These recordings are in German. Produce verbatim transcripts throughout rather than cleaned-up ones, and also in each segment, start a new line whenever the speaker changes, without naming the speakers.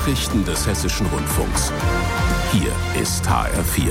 Nachrichten des Hessischen Rundfunks. Hier ist H R vier.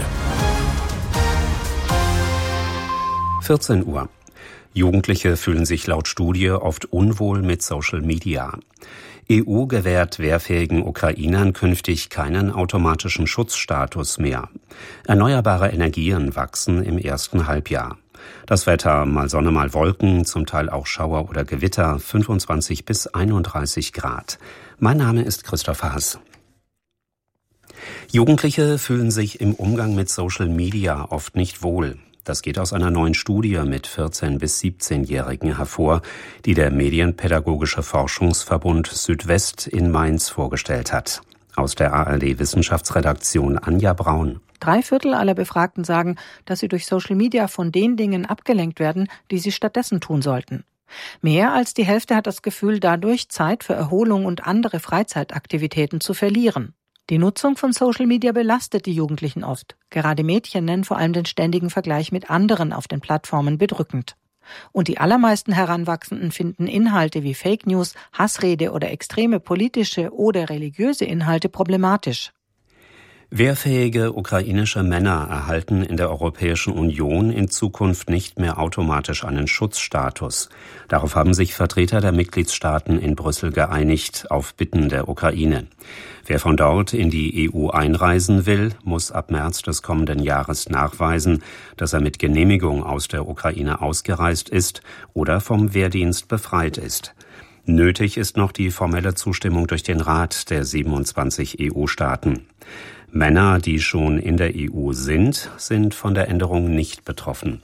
vierzehn Uhr. Jugendliche fühlen sich laut Studie oft unwohl mit Social Media. E U gewährt wehrfähigen Ukrainern künftig keinen automatischen Schutzstatus mehr. Erneuerbare Energien wachsen im ersten Halbjahr. Das Wetter, mal Sonne, mal Wolken, zum Teil auch Schauer oder Gewitter, fünfundzwanzig bis einunddreißig Grad. Mein Name ist Christopher Hass. Jugendliche fühlen sich im Umgang mit Social Media oft nicht wohl. Das geht aus einer neuen Studie mit vierzehn- bis siebzehnjährigen hervor, die der Medienpädagogische Forschungsverbund Südwest in Mainz vorgestellt hat. Aus der A R D-Wissenschaftsredaktion Anja Braun.
Drei Viertel aller Befragten sagen, dass sie durch Social Media von den Dingen abgelenkt werden, die sie stattdessen tun sollten. Mehr als die Hälfte hat das Gefühl, dadurch Zeit für Erholung und andere Freizeitaktivitäten zu verlieren. Die Nutzung von Social Media belastet die Jugendlichen oft. Gerade Mädchen nennen vor allem den ständigen Vergleich mit anderen auf den Plattformen bedrückend. Und die allermeisten Heranwachsenden finden Inhalte wie Fake News, Hassrede oder extreme politische oder religiöse Inhalte problematisch.
Wehrfähige ukrainische Männer erhalten in der Europäischen Union in Zukunft nicht mehr automatisch einen Schutzstatus. Darauf haben sich Vertreter der Mitgliedstaaten in Brüssel geeinigt, auf Bitten der Ukraine. Wer von dort in die E U einreisen will, muss ab März des kommenden Jahres nachweisen, dass er mit Genehmigung aus der Ukraine ausgereist ist oder vom Wehrdienst befreit ist. Nötig ist noch die formelle Zustimmung durch den Rat der siebenundzwanzig E U-Staaten. Männer, die schon in der E U sind, sind von der Änderung nicht betroffen.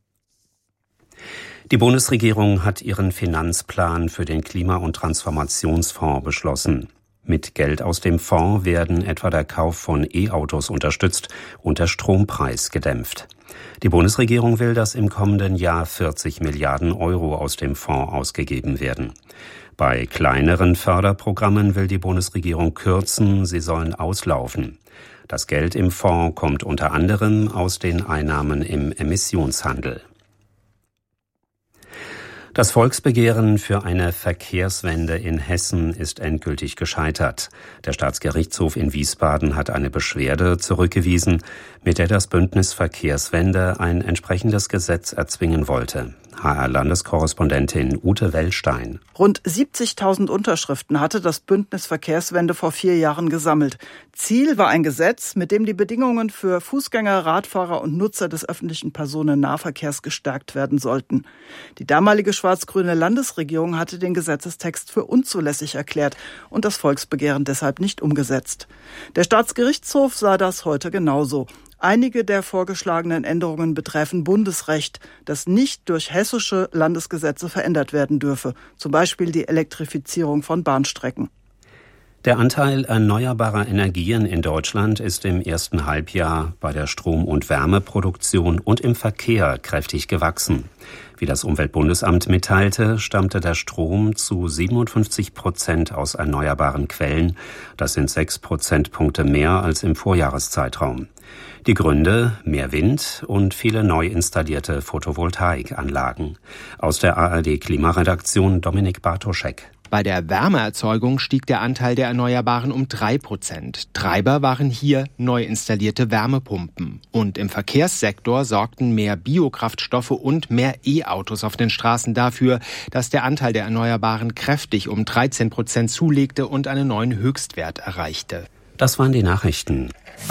Die Bundesregierung hat ihren Finanzplan für den Klima- und Transformationsfonds beschlossen. Mit Geld aus dem Fonds werden etwa der Kauf von E-Autos unterstützt und der Strompreis gedämpft. Die Bundesregierung will, dass im kommenden Jahr vierzig Milliarden Euro aus dem Fonds ausgegeben werden. Bei kleineren Förderprogrammen will die Bundesregierung kürzen, sie sollen auslaufen. Das Geld im Fonds kommt unter anderem aus den Einnahmen im Emissionshandel. Das Volksbegehren für eine Verkehrswende in Hessen ist endgültig gescheitert. Der Staatsgerichtshof in Wiesbaden hat eine Beschwerde zurückgewiesen, mit der das Bündnis Verkehrswende ein entsprechendes Gesetz erzwingen wollte. H R-Landeskorrespondentin Ute Wellstein.
Rund siebzigtausend Unterschriften hatte das Bündnis Verkehrswende vor vier Jahren gesammelt. Ziel war ein Gesetz, mit dem die Bedingungen für Fußgänger, Radfahrer und Nutzer des öffentlichen Personennahverkehrs gestärkt werden sollten. Die damalige schwarz-grüne Landesregierung hatte den Gesetzestext für unzulässig erklärt und das Volksbegehren deshalb nicht umgesetzt. Der Staatsgerichtshof sah das heute genauso. Einige der vorgeschlagenen Änderungen betreffen Bundesrecht, das nicht durch hessische Landesgesetze verändert werden dürfe, zum Beispiel die Elektrifizierung von Bahnstrecken.
Der Anteil erneuerbarer Energien in Deutschland ist im ersten Halbjahr bei der Strom- und Wärmeproduktion und im Verkehr kräftig gewachsen. Wie das Umweltbundesamt mitteilte, stammte der Strom zu siebenundfünfzig Prozent aus erneuerbaren Quellen. Das sind sechs Prozentpunkte mehr als im Vorjahreszeitraum. Die Gründe: mehr Wind und viele neu installierte Photovoltaikanlagen. Aus der A R D-Klimaredaktion Dominik Bartoschek.
Bei der Wärmeerzeugung stieg der Anteil der Erneuerbaren um drei Prozent. Treiber waren hier neu installierte Wärmepumpen. Und im Verkehrssektor sorgten mehr Biokraftstoffe und mehr E-Autos auf den Straßen dafür, dass der Anteil der Erneuerbaren kräftig um dreizehn Prozent zulegte und einen neuen Höchstwert erreichte.
Das waren die Nachrichten.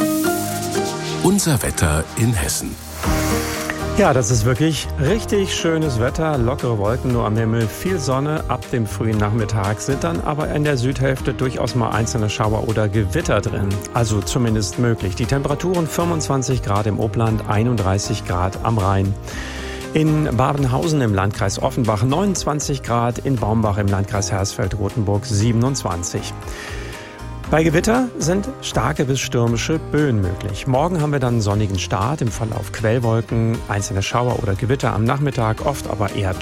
Unser Wetter in Hessen.
Ja, das ist wirklich richtig schönes Wetter, lockere Wolken nur am Himmel, viel Sonne. Ab dem frühen Nachmittag sind dann aber in der Südhälfte durchaus mal einzelne Schauer oder Gewitter drin. Also zumindest möglich. Die Temperaturen fünfundzwanzig Grad im Obland, einunddreißig Grad am Rhein. In Babenhausen im Landkreis Offenbach neunundzwanzig Grad, in Baumbach im Landkreis Hersfeld-Rotenburg siebenundzwanzig. Bei Gewitter sind starke bis stürmische Böen möglich. Morgen haben wir dann einen sonnigen Start, im Verlauf Quellwolken, einzelne Schauer oder Gewitter am Nachmittag, oft aber eher